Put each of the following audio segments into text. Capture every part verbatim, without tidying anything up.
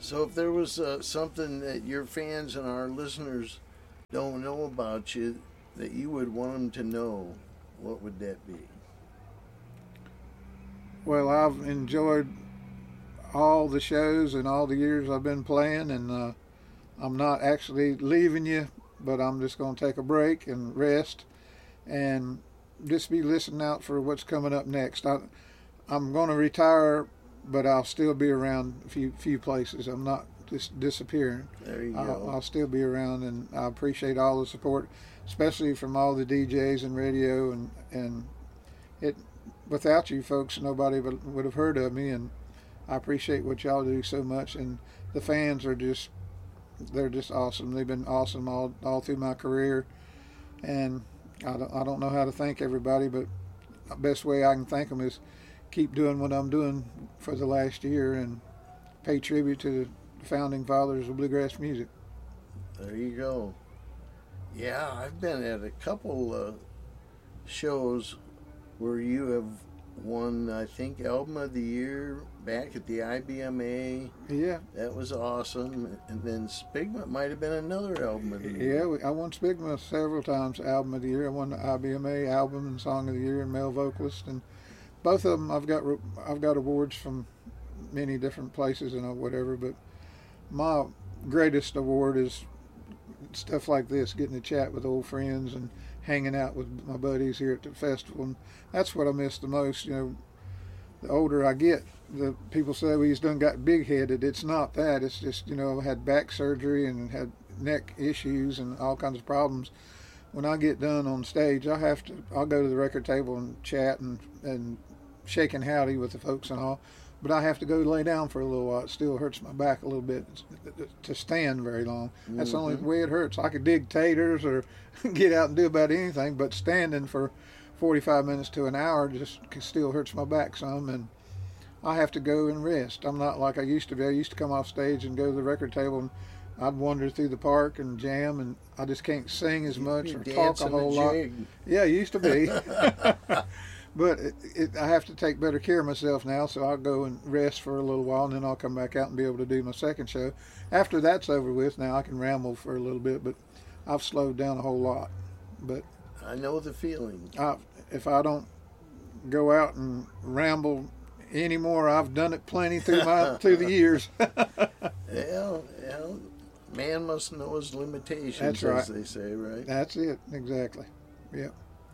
So if there was uh, something that your fans and our listeners don't know about you that you would want them to know, what would that be? Well, I've enjoyed all the shows and all the years I've been playing, and uh, I'm not actually leaving you, but I'm just going to take a break and rest and just be listening out for what's coming up next. I, I'm going to retire, but I'll still be around a few, few places. I'm not just disappearing. There you I'll, go. I'll still be around, and I appreciate all the support, especially from all the D Js and radio, and, and it without you folks, nobody would, would have heard of me, and I appreciate what y'all do so much, and the fans are just, they're just awesome. They've been awesome all, all through my career, and I don't, I don't know how to thank everybody, but the best way I can thank them is keep doing what I'm doing for the last year and pay tribute to the founding fathers of bluegrass music. There you go. Yeah, I've been at a couple uh, shows where you have won, I think, Album of the Year back at the I B M A. Yeah. That was awesome. And then Spigma might have been another Album of the Year. Yeah, we, I won Spigma several times, Album of the Year. I won the I B M A Album and Song of the Year and Male Vocalist. And both of them, I've got I've got awards from many different places and whatever. But my greatest award is stuff like this, getting to chat with old friends and hanging out with my buddies here at the festival. And that's what I miss the most. You know, the older I get, the people say, well, he's done got big-headed. It's not that. It's just, you know, I had back surgery and had neck issues and all kinds of problems. When I get done on stage, I have to, I'll go to the record table and chat and, and shaking howdy with the folks and all. But I have to go lay down for a little while. It still hurts my back a little bit to stand very long. That's mm-hmm. the only way it hurts. I could dig taters or get out and do about anything, but standing for forty-five minutes to an hour just still hurts my back some, and I have to go and rest. I'm not like I used to be. I used to come off stage and go to the record table, and I'd wander through the park and jam, and I just can't sing as much or talk a whole lot. Yeah, it used to be. But it, it, I have to take better care of myself now, so I'll go and rest for a little while, and then I'll come back out and be able to do my second show. After that's over with, now I can ramble for a little bit, but I've slowed down a whole lot. But I know the feeling. I, if I don't go out and ramble anymore, I've done it plenty through my through the years. yeah, yeah. Man must know his limitations, That's right. as they say, right? That's it, exactly. Yeah.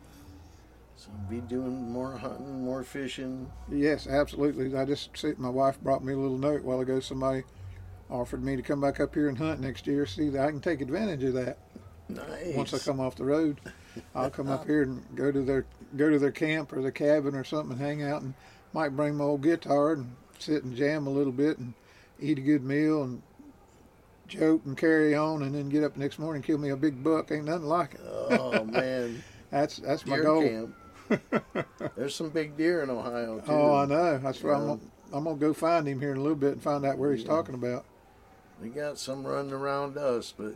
So be doing more hunting, more fishing. Yes, absolutely. I just see my wife brought me a little note a while ago. Somebody offered me to come back up here and hunt next year. See that I can take advantage of that. Nice. Once I come off the road, I'll come up here and go to their go to their camp or their cabin or something and hang out, and might bring my old guitar and sit and jam a little bit and eat a good meal and joke and carry on, and then get up the next morning and kill me a big buck. Ain't nothing like it. Oh man. that's that's my deer goal. Camp. There's some big deer in Ohio too. Oh, I know. That's why yeah. I'm gonna, I'm gonna go find him here in a little bit and find out where he's yeah. talking about. We got some running around us, but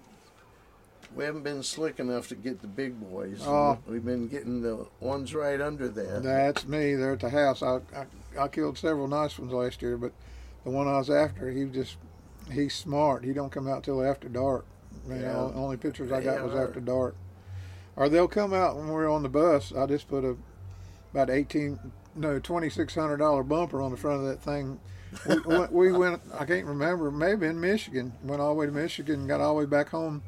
we haven't been slick enough to get the big boys. Oh. We've been getting the ones right under that. That's me. They're at the house. I, I I killed several nice ones last year, but the one I was after, he just he's smart. He don't come out till after dark. You Yeah. know, only pictures I got They was are. after dark. Or they'll come out when we're on the bus. I just put a about eighteen, no, twenty-six hundred dollar bumper on the front of that thing. We, went- we went, I can't remember, maybe in Michigan. Went all the way to Michigan, got all the way back home,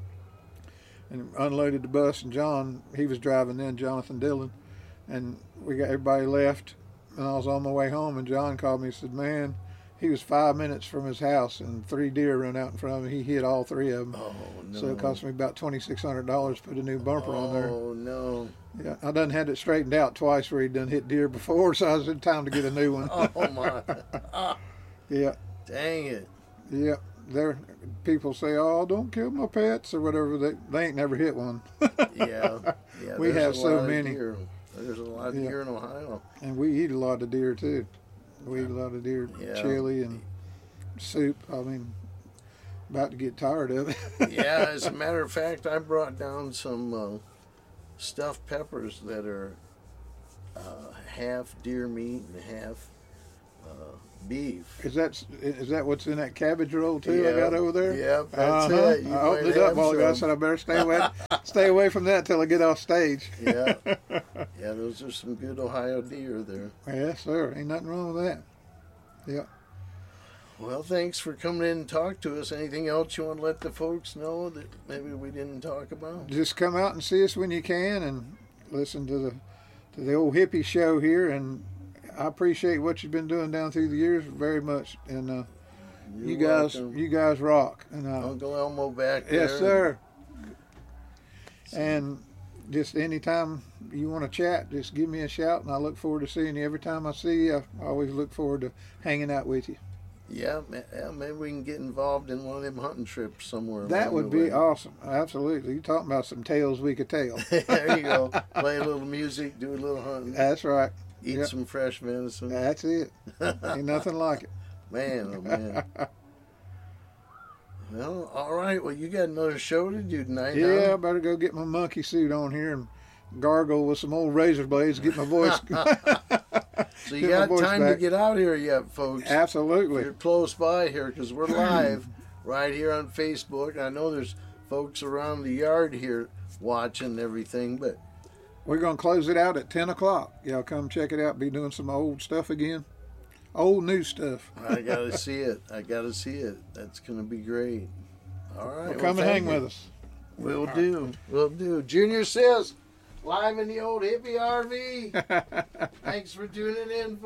and unloaded the bus. And John, he was driving then, Jonathan Dillon, and we got everybody left. And I was on my way home, and John called me and said, "Man, he was five minutes from his house, and three deer run out in front of him. He hit all three of them. Oh no. So it cost me about twenty-six hundred dollars to put a new bumper on there." Oh no. Yeah, I done had it straightened out twice where he'd done hit deer before, so I was in time to get a new one. Oh my. Ah, Yeah, dang it. yeah. There, people say, "Oh, don't kill my pets" or whatever. They they ain't never hit one. Yeah. Yeah. We there's have a so lot of many. deer. There's a lot of Yeah. deer in Ohio. And we eat a lot of deer too. We eat a lot of deer Yeah. chili and soup. I mean, about to get tired of it. Yeah, as a matter of fact, I brought down some uh, stuffed peppers that are uh, half deer meat and half uh, beef. Is that is that what's in that cabbage roll too? Yep, I got over there. Yep, that's uh-huh. it. You I opened might it up have while ago. I some. said I better stay away, stay away from that till I get off stage. Yeah, yeah, those are some good Ohio deer there. Yes, sir. Ain't nothing wrong with that. Yeah. Well, thanks for coming in and talk to us. Anything else you want to let the folks know that maybe we didn't talk about? Just come out and see us when you can, and listen to the to the old hippie show here. And I appreciate what you've been doing down through the years very much. And uh, You're you guys, welcome. you guys rock. And uh, Uncle Elmo back there. yes, sir. And just anytime you want to chat, just give me a shout, and I look forward to seeing you. Every time I see you, I always look forward to hanging out with you. Yeah, ma- yeah, maybe we can get involved in one of them hunting trips somewhere. That along would the be way. awesome. Absolutely. You're talking about some tales we could tell. There you go. Play a little music, do a little hunting, That's right. eat Yep. some fresh venison. That's it. Ain't nothing like it. Man, oh man. Well, all right. Well, you got another show to do tonight. Yeah, I huh? better go get my monkey suit on here and gargle with some old razor blades, get my voice. So you Get my got voice time to back. get out here yet, folks. Absolutely. You're close by here because we're live right here on Facebook. I know there's folks around the yard here watching everything, but We're going to close it out at ten o'clock. Y'all come check it out. Be doing some old stuff again. Old new stuff. I got to see it. I got to see it. That's going to be great. All right. Well, well, come and thank hang you. with us. We'll do. We'll do. Junior says, live in the old hippie R V. Thanks for tuning in,